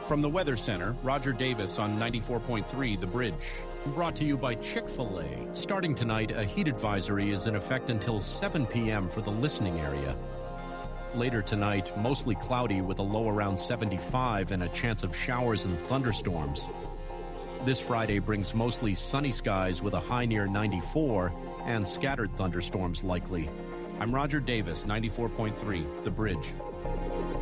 From the Weather Center, Roger Davis on 94.3 The Bridge. Brought to you by Chick-fil-A. Starting tonight, a heat advisory is in effect until 7 p.m. for the listening area. Later tonight, mostly cloudy with a low around 75 and a chance of showers and thunderstorms. This Friday brings mostly sunny skies with a high near 94 and scattered thunderstorms likely. I'm Roger Davis, 94.3 The Bridge.